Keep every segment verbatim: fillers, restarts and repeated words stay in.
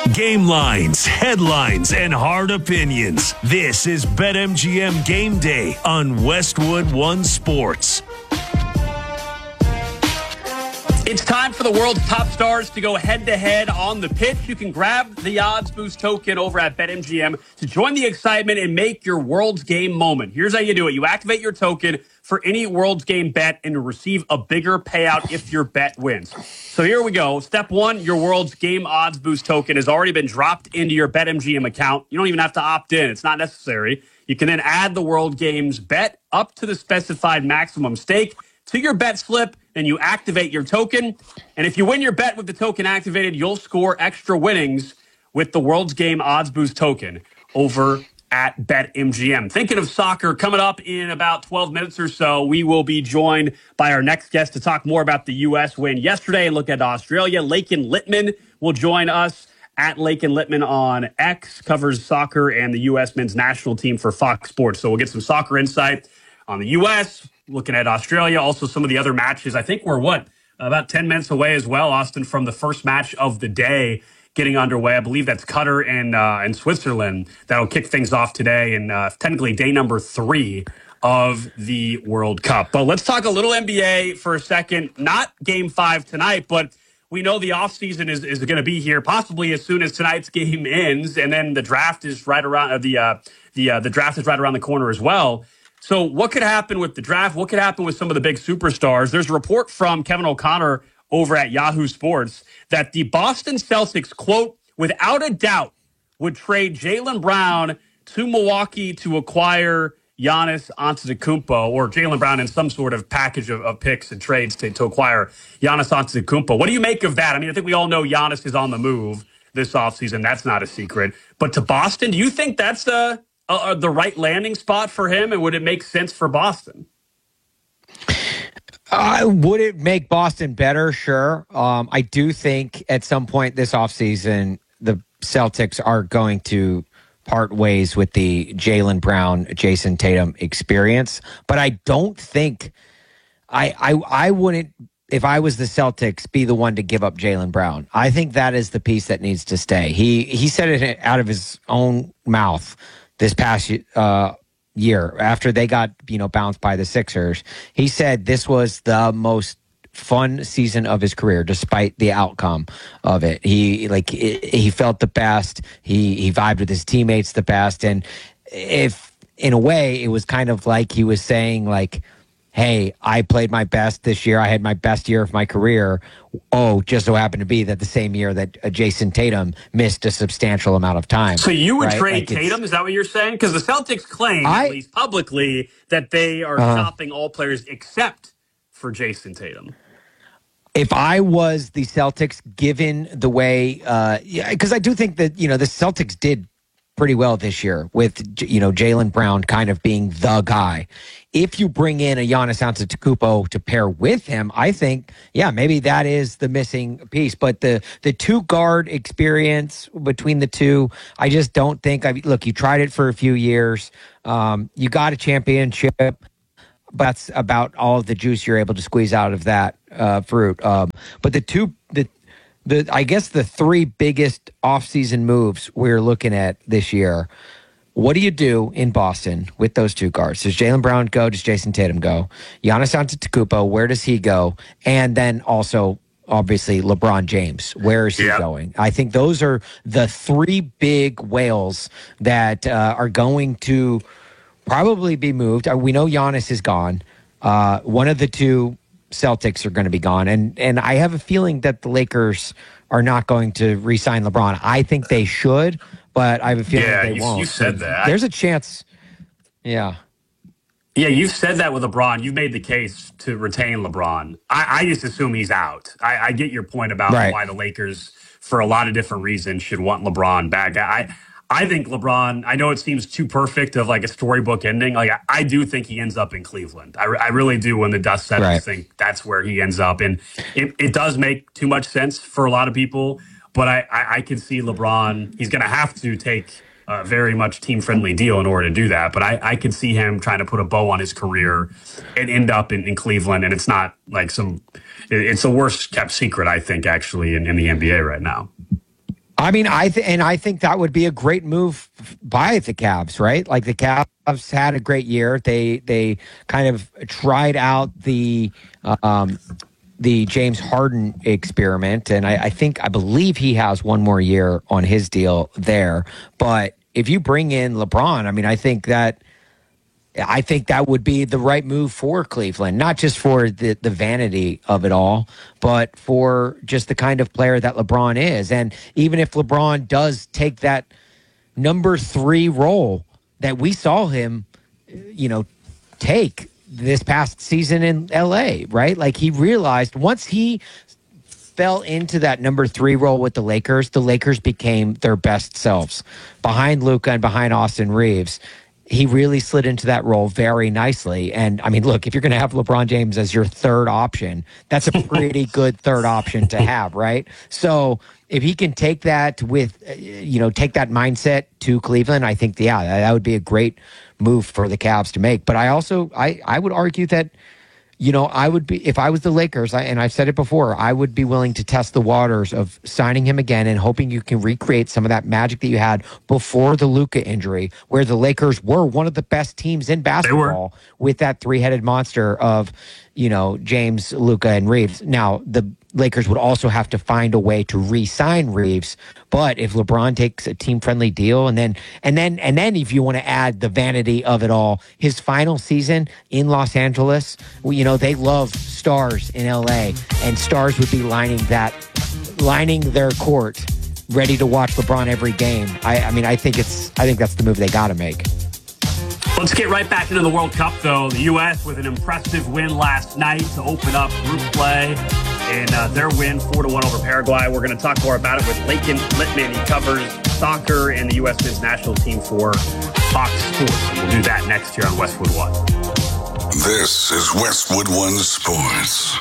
Game lines, headlines, and hard opinions. This is BetMGM Game Day on Westwood One Sports. It's time for the world's top stars to go head-to-head on the pitch. You can grab the Odds Boost token over at BetMGM to join the excitement and make your World's Game moment. Here's how you do it. You activate your token for any World's Game bet and you receive a bigger payout if your bet wins. So here we go. Step one, your World's Game Odds Boost token has already been dropped into your BetMGM account. You don't even have to opt in. It's not necessary. You can then add the World Games bet up to the specified maximum stake to your bet slip, and you activate your token. And if you win your bet with the token activated, you'll score extra winnings with the World's Game Odds Boost token over at BetMGM. Thinking of soccer, coming up in about twelve minutes or so, we will be joined by our next guest to talk more about the U S win yesterday and look at Australia. Laken Littman will join us at Laken Littman on X, covers soccer and the U S men's national team for Fox Sports. So we'll get some soccer insight on the U S, looking at Australia, also some of the other matches. I think we're, what, about ten minutes away as well, Austin, from the first match of the day getting underway. I believe that's Qatar and, uh, and Switzerland. That'll kick things off today and uh, technically day number three of the World Cup. But let's talk a little N B A for a second. Not game five tonight, but we know the offseason is, is going to be here possibly as soon as tonight's game ends, and then the draft is right around, uh, the, uh, the, uh, the draft is right around the corner as well. So what could happen with the draft? What could happen with some of the big superstars? There's a report from Kevin O'Connor over at Yahoo Sports that the Boston Celtics, quote, without a doubt, would trade Jaylen Brown to Milwaukee to acquire Giannis Antetokounmpo, or Jaylen Brown in some sort of package of, of picks and trades to, to acquire Giannis Antetokounmpo. What do you make of that? I mean, I think we all know Giannis is on the move this offseason. That's not a secret. But to Boston, do you think that's a... Uh, the right landing spot for him, and would it make sense for Boston? Uh, would it make Boston better? Sure. Um, I do think at some point this offseason, the Celtics are going to part ways with the Jaylen Brown, Jason Tatum experience. But I don't think I, I, I wouldn't, if I was the Celtics, be the one to give up Jaylen Brown. I think that is the piece that needs to stay. He, he said it out of his own mouth this past uh, year, after they got, you know, bounced by the Sixers. He said this was the most fun season of his career, despite the outcome of it. He like he felt the best. He he vibed with his teammates the best, and if in a way it was kind of like he was saying like, hey, I played my best this year. I had my best year of my career. Oh, just so happened to be that the same year that uh, Jason Tatum missed a substantial amount of time. So you would right? trade like Tatum? Is that what you're saying? Because the Celtics claim, I, at least publicly, that they are uh, shopping all players except for Jason Tatum. If I was the Celtics, given the way, uh, yeah, because I do think that, you know, the Celtics did pretty well this year with, you know, Jaylen Brown kind of being the guy. If you bring in a Giannis Antetokounmpo to pair with him, I think, yeah, maybe that is the missing piece. But the the two guard experience between the two, I just don't think. I look, you tried it for a few years, um, you got a championship. But that's about all of the juice you're able to squeeze out of that uh, fruit. Um, but the two, the the I guess the three biggest offseason moves we're looking at this year. What do you do in Boston with those two guards? Does Jaylen Brown go? Does Jason Tatum go? Giannis Antetokounmpo, where does he go? And then also, obviously, LeBron James. Where is he yeah. going? I think those are the three big whales that uh, are going to probably be moved. Uh, we know Giannis is gone. Uh, one of the two Celtics are going to be gone. And, and I have a feeling that the Lakers are not going to re-sign LeBron. I think they should, but I have a feeling yeah, they you, won't. you said that. There's a chance. Yeah. Yeah, you've said that with LeBron. You've made the case to retain LeBron. I, I just assume he's out. I, I get your point about right. why the Lakers, for a lot of different reasons, should want LeBron back. I I think LeBron, I know it seems too perfect of like a storybook ending. Like I, I do think he ends up in Cleveland. I, I really do. When the dust settles, right. I think that's where he ends up. And it, it does make too much sense for a lot of people. But I, I, I can see LeBron, he's going to have to take a very much team-friendly deal in order to do that. But I, I can see him trying to put a bow on his career and end up in, in Cleveland. And it's not like some – it's the worst-kept secret, I think, actually, in, in the N B A right now. I mean, I th- and I think that would be a great move by the Cavs, right? Like the Cavs had a great year. They they kind of tried out the um, the James Harden experiment, and I, I think I believe he has one more year on his deal there. But if you bring in LeBron, I mean, I think that. I think that would be the right move for Cleveland, not just for the, the vanity of it all, but for just the kind of player that LeBron is. And even if LeBron does take that number three role that we saw him, you know, take this past season in L A, right? Like he realized once he fell into that number three role with the Lakers, the Lakers became their best selves behind Luka and behind Austin Reeves. He really slid into that role very nicely. And I mean, look, if you're going to have LeBron James as your third option, that's a pretty good third option to have, right? So if he can take that with, you know, take that mindset to Cleveland, I think, yeah, that would be a great move for the Cavs to make. But I also, I, I would argue that, you know, I would be, if I was the Lakers, I, and I've said it before, I would be willing to test the waters of signing him again and hoping you can recreate some of that magic that you had before the Luka injury, where the Lakers were one of the best teams in basketball with that three-headed monster of, you know, James, Luka, and Reeves. Now, the Lakers would also have to find a way to re-sign Reeves, but if LeBron takes a team-friendly deal, and then and then and then if you want to add the vanity of it all, his final season in Los Angeles, well, you know, they love stars in L A, and stars would be lining that, lining their court, ready to watch LeBron every game. I, I mean, I think it's, I think that's the move they got to make. Let's get right back into the World Cup, though. The U S with an impressive win last night to open up group play and uh, their win four to one over Paraguay. We're going to talk more about it with Lakin Littman. He covers soccer and the U S men's national team for Fox Sports. And we'll do that next year on Westwood One. This is Westwood One Sports.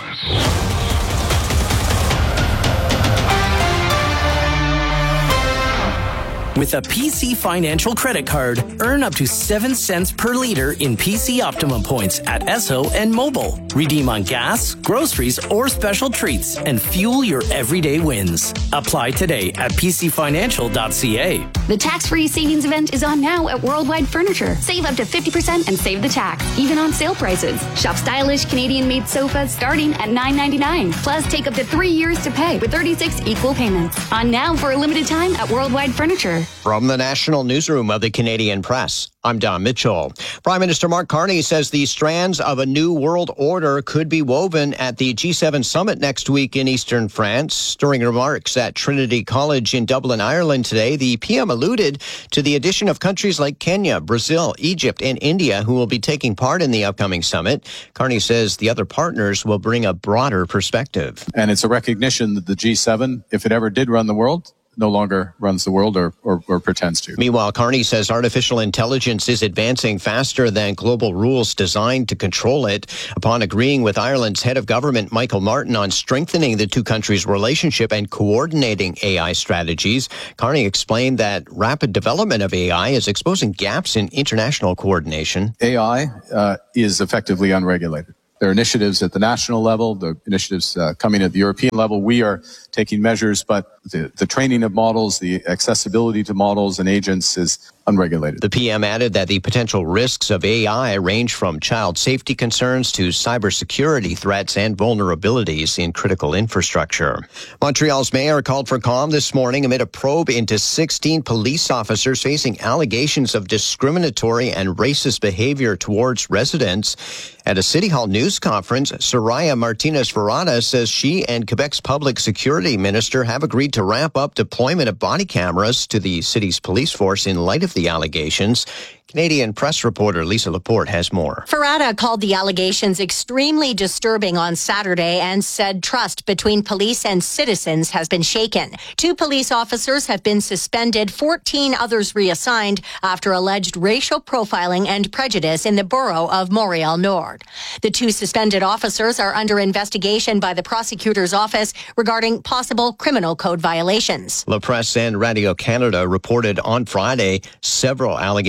With a P C Financial credit card, earn up to seven cents per liter in P C Optimum points at Esso and Mobile. Redeem on gas, groceries, or special treats and fuel your everyday wins. Apply today at p c financial dot c a. The tax-free savings event is on now at Worldwide Furniture. Save up to fifty percent and save the tax, even on sale prices. Shop stylish Canadian-made sofas starting at nine ninety-nine. Plus, take up to three years to pay with thirty-six equal payments. On now for a limited time at Worldwide Furniture. From the National Newsroom of the Canadian Press, I'm Don Mitchell. Prime Minister Mark Carney says the strands of a new world order could be woven at the G seven summit next week in eastern France. During remarks at Trinity College in Dublin, Ireland today, the P M alluded to the addition of countries like Kenya, Brazil, Egypt, and India who will be taking part in the upcoming summit. Carney says the other partners will bring a broader perspective. And it's a recognition that the G seven, if it ever did run the world, no longer runs the world or, or, or pretends to. Meanwhile, Carney says artificial intelligence is advancing faster than global rules designed to control it. Upon agreeing with Ireland's head of government, Michael Martin, on strengthening the two countries' relationship and coordinating A I strategies, Carney explained that rapid development of A I is exposing gaps in international coordination. A I uh, is effectively unregulated. There are initiatives at the national level, the initiatives uh, coming at the European level. We are taking measures, but the, the training of models, the accessibility to models and agents is unregulated. The P M added that the potential risks of A I range from child safety concerns to cybersecurity threats and vulnerabilities in critical infrastructure. Montreal's mayor called for calm this morning amid a probe into sixteen police officers facing allegations of discriminatory and racist behavior towards residents. At a City Hall news conference, Soraya Martinez-Ferrada says she and Quebec's public security minister have agreed to ramp up deployment of body cameras to the city's police force in light of the allegations. Canadian Press reporter Lisa Laporte has more. Ferrada called the allegations extremely disturbing on Saturday and said trust between police and citizens has been shaken. Two police officers have been suspended, fourteen others reassigned after alleged racial profiling and prejudice in the borough of Montreal Nord. The two suspended officers are under investigation by the prosecutor's office regarding possible criminal code violations. La Presse and Radio Canada reported on Friday several allegations tied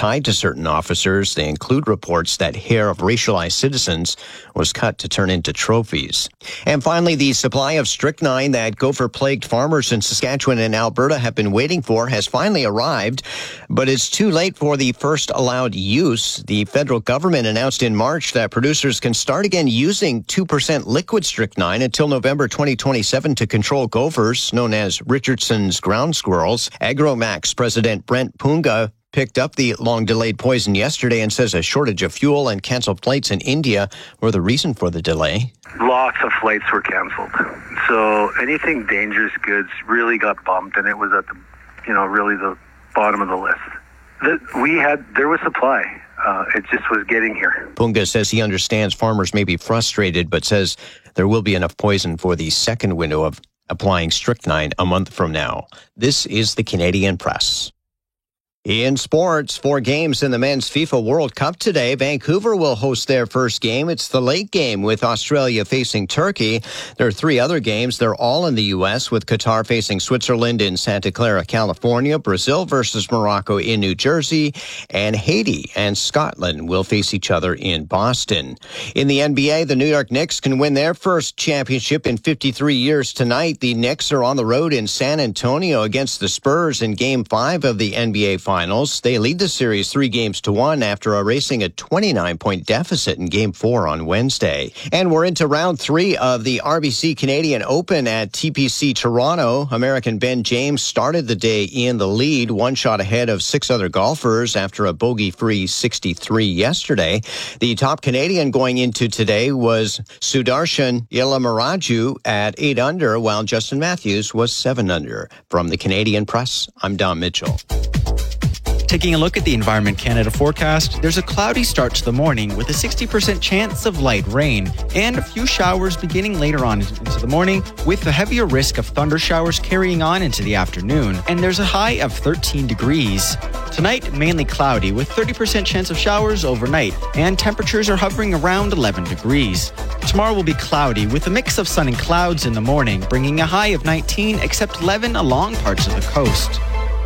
tied to certain officers. They include reports that hair of racialized citizens was cut to turn into trophies. And finally, the supply of strychnine that gopher-plagued farmers in Saskatchewan and Alberta have been waiting for has finally arrived, but it's too late for the first allowed use. The federal government announced in March that producers can start again using two percent liquid strychnine until November twenty twenty-seven to control gophers, known as Richardson's ground squirrels. Agromax President Brent Punga picked up the long-delayed poison yesterday and says a shortage of fuel and canceled flights in India were the reason for the delay. Lots of flights were canceled. So anything dangerous goods really got bumped, and it was at the, you know, really the bottom of the list. The, we had, there was supply. Uh, it just was getting here. Punga says he understands farmers may be frustrated, but says there will be enough poison for the second window of applying strychnine a month from now. This is the Canadian Press. In sports, four games in the men's FIFA World Cup today. Vancouver will host their first game. It's the late game with Australia facing Turkey. There are three other games. They're all in the U S, with Qatar facing Switzerland in Santa Clara, California, Brazil versus Morocco in New Jersey, and Haiti and Scotland will face each other in Boston. In the N B A, the New York Knicks can win their first championship in fifty-three years tonight. The Knicks are on the road in San Antonio against the Spurs in Game five of the N B A Finals. Finals. They lead the series three games to one after erasing a twenty-nine point deficit in Game four on Wednesday. And we're into round three of the R B C Canadian Open at T P C Toronto. American Ben James started the day in the lead, one shot ahead of six other golfers after a bogey-free sixty-three yesterday. The top Canadian going into today was Sudarshan Yelamaraju at eight under, while Justin Matthews was seven under. From the Canadian Press, I'm Don Mitchell. Taking a look at the Environment Canada forecast, there's a cloudy start to the morning with a sixty percent chance of light rain and a few showers beginning later on into the morning, with a heavier risk of thunder showers carrying on into the afternoon. And there's a high of thirteen degrees. Tonight, mainly cloudy with thirty percent chance of showers overnight, and temperatures are hovering around eleven degrees. Tomorrow will be cloudy with a mix of sun and clouds in the morning, bringing a high of nineteen, except eleven along parts of the coast.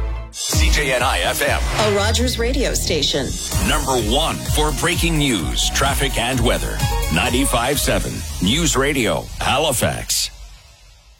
C J N I F M, a Rogers radio station. Number one for breaking news, traffic, and weather. ninety-five point seven News Radio, Halifax.